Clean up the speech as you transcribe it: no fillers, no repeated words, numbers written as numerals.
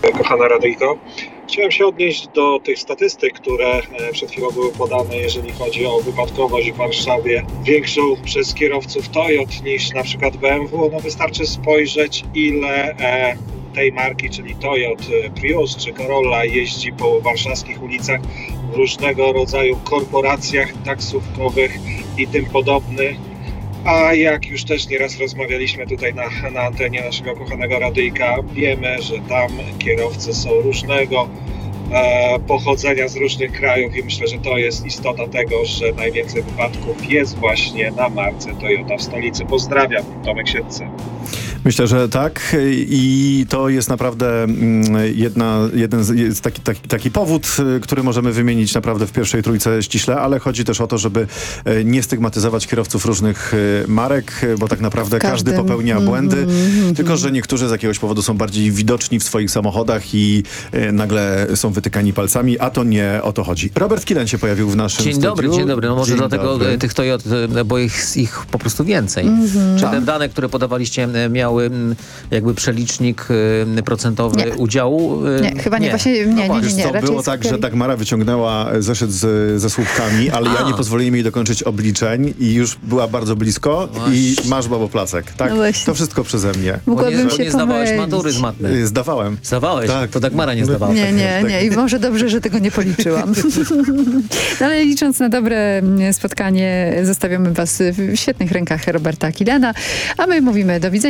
Kochana Radyjko, chciałem się odnieść do tych statystyk, które przed chwilą były podane, jeżeli chodzi o wypadkowość w Warszawie. Większą przez kierowców Toyot niż na przykład BMW. No wystarczy spojrzeć, ile tej marki, czyli Toyot, Prius czy Corolla jeździ po warszawskich ulicach w różnego rodzaju korporacjach taksówkowych i tym podobnych. A jak już też nieraz rozmawialiśmy tutaj na antenie naszego kochanego Radyjka, wiemy, że tam kierowcy są różnego pochodzenia z różnych krajów i myślę, że to jest istota tego, że najwięcej wypadków jest właśnie na marce Toyota w stolicy. Pozdrawiam, Tomek Siedlce. Myślę, że tak i to jest naprawdę taki powód, który możemy wymienić naprawdę w pierwszej trójce ściśle, ale chodzi też o to, żeby nie stygmatyzować kierowców różnych marek, bo tak naprawdę każdy popełnia błędy, tylko że niektórzy z jakiegoś powodu są bardziej widoczni w swoich samochodach i nagle są wytykani palcami, a to nie o to chodzi. Robert Kilen się pojawił w naszym Dzień studiu. dobry. No może Dzień dlatego dobry. tych Toyot, bo ich po prostu więcej. Czy te dane, które podawaliście, miały jakby przelicznik procentowy udziału? Nie, chyba nie. Właśnie nie. To było tak, że Dagmara wyciągnęła zeszyt ze słupkami, ale ja nie pozwoliłem jej dokończyć obliczeń i już była bardzo blisko i masz baboplacek. Tak, to wszystko przeze mnie. Mogłabym się nie zdawałeś matury z matmy. Zdawałem. Zdawałeś? Tak. To Dagmara nie zdawała. Nie. I może dobrze, że tego nie policzyłam. No, ale licząc na dobre spotkanie, zostawiamy was w świetnych rękach Roberta Kilena, a my mówimy do widzenia.